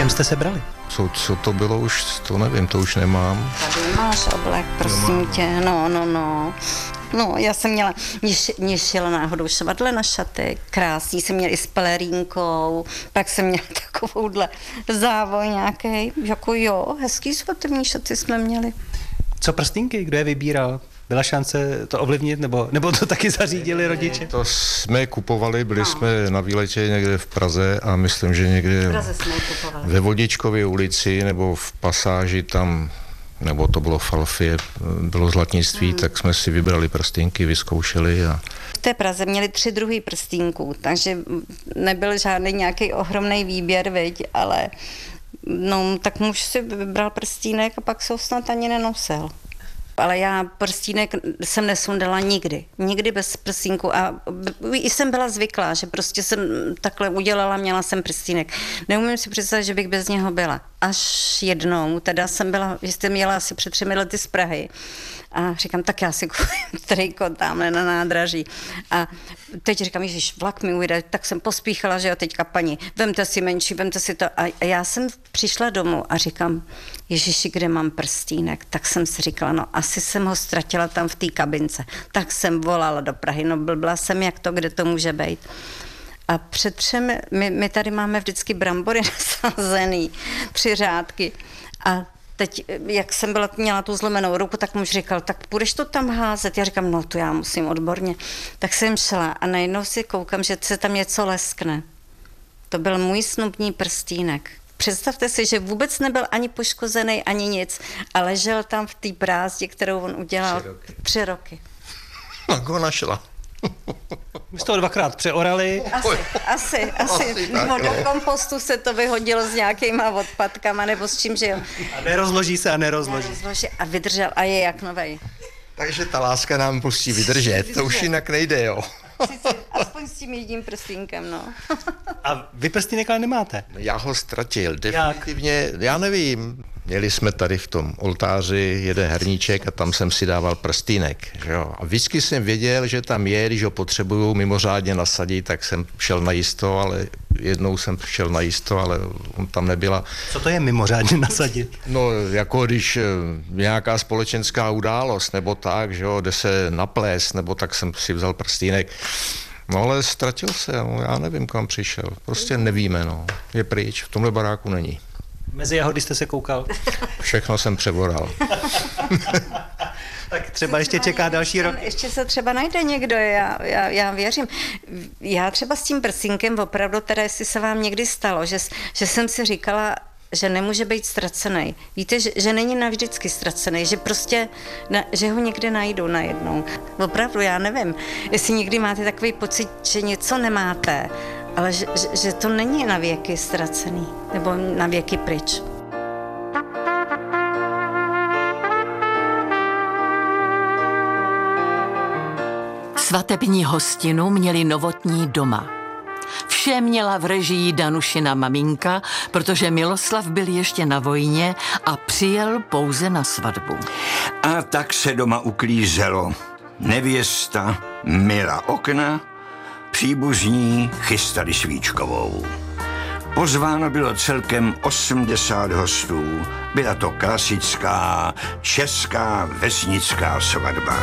čem jste se brali? Co to bylo už, to nevím, to už nemám. Tady máš oblek, prosím tě, no. No, já jsem měla, mě šila náhodou švadle na šaty, krásný, jsem měla i s pelerínkou, pak jsem měla takovouhle závoj nějaký, jako jo, hezký svatební šaty jsme měli. Co prstínky, kdo je vybíral? Byla šance to ovlivnit, nebo to taky zařídili rodiče? To jsme kupovali, byli jsme na výletě někde v Praze a myslím, že někde ve Vodičkově ulici nebo v pasáži tam, nebo to bylo v Alfě, bylo zlatnictví, tak jsme si vybrali prstínky, vyzkoušeli a... V té Praze měli 3 druhy prstínků, takže nebyl žádný nějaký ohromný výběr, viď, ale no, tak muž si vybral prstínek a pak se ho snad ani nenosil. Ale já prstínek jsem nesundala nikdy bez prstínků a i jsem byla zvyklá, že prostě jsem takhle udělala, měla jsem prstínek. Neumím si představit, že bych bez něho byla. Až jednou, teda jsem jela asi před 3 lety z Prahy a říkám, tak já si koupím triko tamhle na nádraží. A teď říkám, ježiš, vlak mi ujde, tak jsem pospíchala, že jo, teďka paní, vemte si menší, vemte si to. A já jsem přišla domů a říkám, ježiši, kde mám prstínek? Tak jsem si říkala, no asi jsem ho ztratila tam v té kabince. Tak jsem volala do Prahy, no blbla jsem, jak to, kde to může být. A před 3, my tady máme vždycky brambory nasazený, 3 řádky. A teď, jak jsem měla tu zlomenou ruku, tak muž říkal, tak půjdeš to tam házet? Já říkám, no to já musím odborně. Tak jsem šla a najednou si koukám, že se tam něco leskne. To byl můj snubní prstínek. Představte si, že vůbec nebyl ani poškozený, ani nic, a ležel tam v té brázdě, kterou on udělal 3 roky. Tak ho našla. My jsme to 2krát přeorali. Asi. No, do kompostu se to vyhodilo s nějakýma odpadkama, nebo s čím, že jo. A nerozloží se. A vydržel a je jak novej. Takže ta láska nám musí vydržet, to už jinak nejde, jo. Aspoň s tím jedním prstínkem, no. A vy prstínek ale nemáte? Já ho ztratil, definitivně, já nevím. Měli jsme tady v tom oltáři jeden hrníček a tam jsem si dával prstýnek. Že jo? A vždycky jsem věděl, že tam je, když ho potřebuju mimořádně nasadit, tak jsem šel najisto, ale jednou jsem šel najisto, ale on tam nebyla. Co to je mimořádně nasadit? No, jako když nějaká společenská událost, nebo tak, že jo, jde se naplést, nebo tak jsem si vzal prstýnek. No ale ztratil se, no, já nevím, kam přišel. Prostě nevíme, no. Je pryč, v tomhle baráku není. Mezi jahody jste se koukal? Všechno jsem přeboral. Tak třeba ještě čeká další rok. Ještě se třeba najde někdo, já věřím. Já třeba s tím prsínkem opravdu, teda jestli se vám někdy stalo, že jsem si říkala, že nemůže být ztracený. Víte, že není navždycky ztracený, že prostě, že ho někde najdu najednou. Opravdu, já nevím, jestli někdy máte takový pocit, že něco nemáte, ale že to není na věky ztracený, nebo na věky pryč. Svatební hostinu měli Novotní doma. Vše měla v režii Danušina maminka, protože Miloslav byl ještě na vojně a přijel pouze na svatbu. A tak se doma uklízelo. Nevěsta myla okna, příbuzní chystali svíčkovou. Pozváno bylo celkem 80 hostů. Byla to klasická česká vesnická svatba.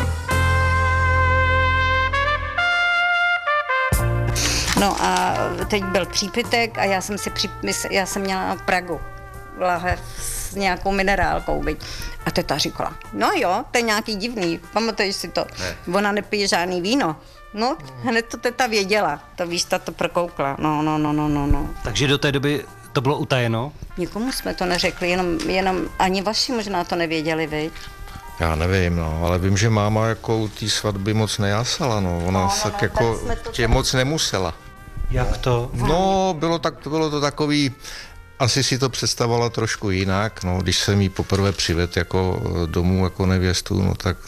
No a teď byl přípitek a já jsem měla Pragu, lahev s nějakou minerálkou, viď. A teta říkala, no jo, to je nějaký divný, pamatuješ si to? Ne. Ona nepije žádný víno. No, hned to teta věděla, to víš, ta to prokoukla, no. Takže do té doby to bylo utajeno? Nikomu jsme to neřekli, jenom ani vaši možná to nevěděli, viď. Já nevím, no, ale vím, že máma jako u té svatby moc nejásala, no, ona tak jako tě moc nemusela. Jak to? No, bylo to takový, asi si to představovala trošku jinak, no, když jsem jí poprvé přivedl jako domů, jako nevěstu, no tak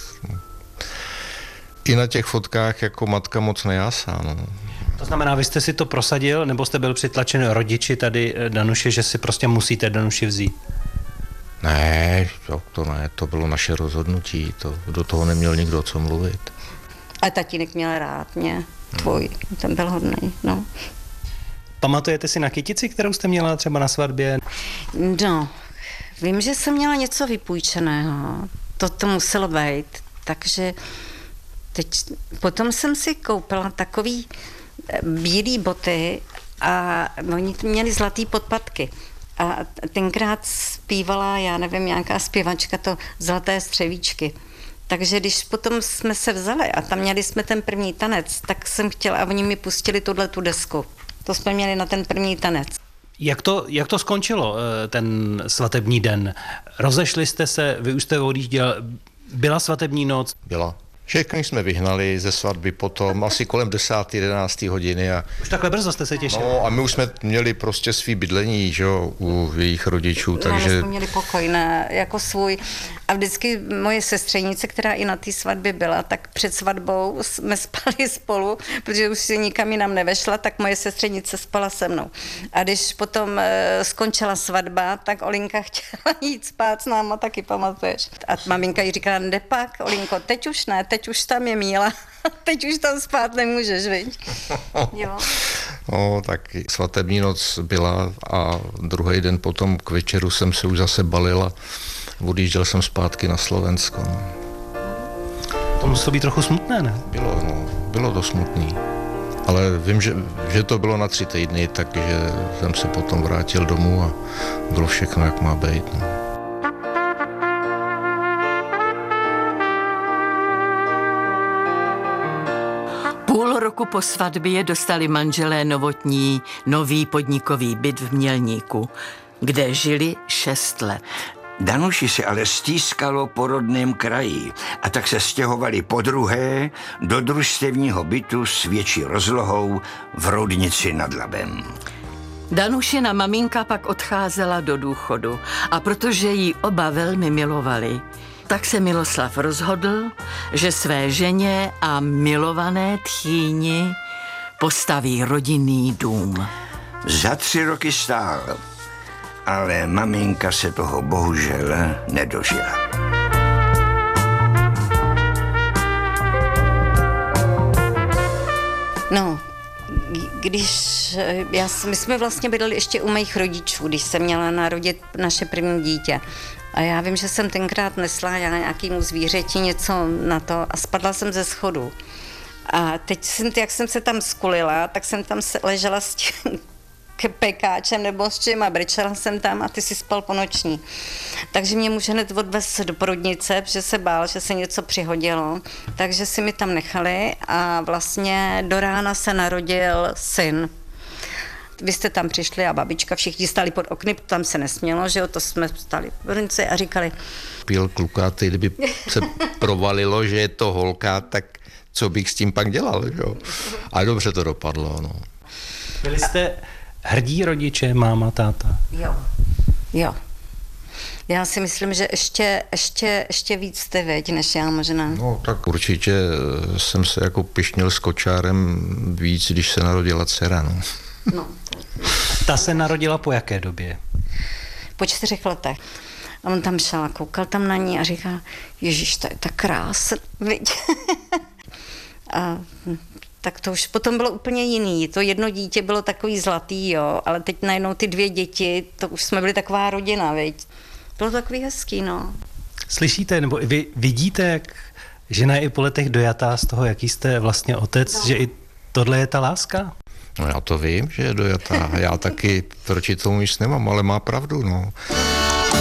i na těch fotkách jako matka moc nejásá, no. To znamená, vy jste si to prosadil, nebo jste byl přitlačen rodiči tady Danuše, že si prostě musíte Danuši vzít? Ne, to bylo naše rozhodnutí, do toho neměl nikdo co mluvit. A tatínek měl rád mě, tvůj, ten byl hodnej, no. Pamatujete si na kytici, kterou jste měla třeba na svatbě? No, vím, že jsem měla něco vypůjčeného. To muselo být. Takže potom jsem si koupila takový bílý boty a oni měli zlatý podpatky. A tenkrát zpívala, já nevím, nějaká zpěvačka, to Zlaté střevíčky. Takže když potom jsme se vzali a tam měli jsme ten první tanec, tak jsem chtěla, a oni mi pustili tu desku. To jsme měli na ten první tanec. Jak to skončilo, ten svatební den? Rozešli jste se, vy už jste odjížděl, byla svatební noc? Byla. Všechny jsme vyhnali ze svatby potom, asi kolem 10. 11. hodiny. Už takhle brzo jste se těšili? No a my už jsme měli prostě svý bydlení, že jo, u jejich rodičů, takže... No, jsme měli pokoj, jako svůj. A vždycky moje sestřenice, která i na té svatbě byla, tak před svatbou jsme spali spolu, protože už si nikam jinam nevešla, tak moje sestřenice spala se mnou. A když potom skončila svatba, tak Olinka chtěla jít spát s náma, taky pamatuješ. A maminka jí říkala, jde pak, Olinko, teď už ne, teď už tam je Míla, teď už tam spát nemůžeš, viď? Jo. No, tak svatební noc byla a druhý den potom k večeru jsem se už zase balil a odjížděl jsem zpátky na Slovensko. No. To muselo být trochu smutné, ne? Bylo to smutný. Ale vím, že to bylo na 3 týdny, takže jsem se potom vrátil domů a bylo všechno, jak má být. No. Půl roku po svatbě dostali manželé Novotní nový podnikový byt v Mělníku, kde žili 6 let. Danuši se ale stískalo po rodném kraji a tak se stěhovali podruhé do družstevního bytu s větší rozlohou v Roudnici nad Labem. Danušina maminka pak odcházela do důchodu a protože ji oba velmi milovali, tak se Miloslav rozhodl, že své ženě a milované tchýni postaví rodinný dům. Za 3 roky stál, ale maminka se toho bohužel nedožila. No, my jsme vlastně bydleli ještě u mých rodičů, když jsem měla narodit naše první dítě. A já vím, že jsem tenkrát nesla nějakému zvířeti něco na to a spadla jsem ze schodu. A teď jak jsem se tam skulila, tak jsem tam ležela s tím pekáčem nebo s čím a brečela jsem tam a ty si spal po noční. Takže mě muž hned odvez do porodnice, protože se bál, že se něco přihodilo. Takže si mi tam nechali a vlastně do rána se narodil syn. Vy jste tam přišli a babička, všichni stali pod okny, tam se nesmělo, že jo, to jsme stali v porodnici a říkali. Pil klukátej, kdyby se provalilo, že je to holka, tak co bych s tím pak dělal, že jo. A dobře to dopadlo, no. Byli jste hrdí rodiče, máma, táta? Jo. Já si myslím, že ještě víc ty, veď, než já možná. No tak určitě jsem se jako pyšnil s kočárem víc, když se narodila dcera, no. No. Ta se narodila po jaké době? Po 4 letech. A on tam šel a koukal tam na ní a říkal, Ježíš, to je tak krásný, viď? A tak to už potom bylo úplně jiný. To jedno dítě bylo takový zlatý, jo, ale teď najednou ty 2 děti, to už jsme byli taková rodina, viď? Bylo to takový hezký, no. Slyšíte, nebo vy vidíte, jak žena je i po letech dojatá z toho, jaký jste vlastně otec, no. Že i tohle je ta láska? No já to vím, že je dojatá. Já taky proti tomu nic nemám, ale má pravdu, no.